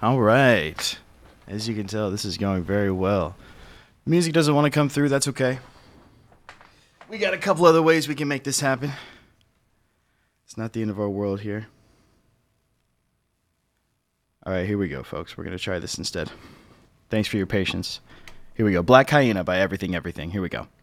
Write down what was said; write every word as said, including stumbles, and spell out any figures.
All right. As you can tell, this is going very well. Music doesn't want to come through. That's okay. We got a couple other ways we can make this happen. It's not the end of our world here. All right, here we go, folks. We're going to try this instead. Thanks for your patience. Here we go. Black Hyena by Everything Everything. Here we go.